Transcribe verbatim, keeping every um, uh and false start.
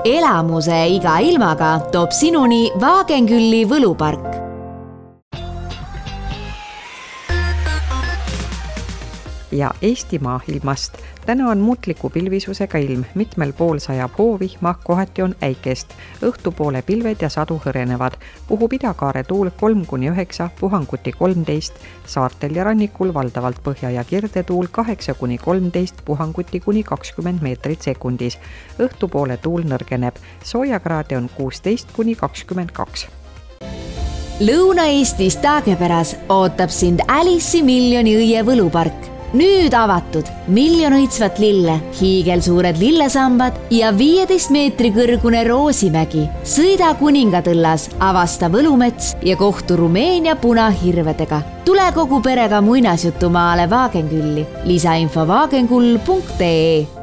elamuse iga ilmaga toob sinuni Vaagenkülli võlupark. Ja Eestimaa ilmast. Täna on muutliku pilvisusega ilm, mitmel pool sajab hoovihma, kohati on äikest. Õhtupoole pilved ja sadu hõrenevad. Puhub idakaare tuul kolm kuni üheksa, puhanguti kolmteist, saartel ja rannikul valdavalt põhja- ja kirdetuul kaheksa kuni kolmteist, puhanguti kuni kakskümmend meetrit sekundis. Õhtupoole tuul nõrgeneb, soojakraade on kuusteist kuni kakskümmend kaks. Lõuna-Eestis Taagepäras ootab sind Alice'i miljoni õie võlupark. Nüüd avatud miljon õitsvat lille, hiigelsuured lillesambad ja viieteist meetri kõrgune Roosimägi. Sõida Kuningatõllas, avasta Võlumets ja kohtu Rumeenia punahirvedega. Tule kogu perega muinasjutumaale Vaagenkülli. Lisainfo vaagenkull punkt ee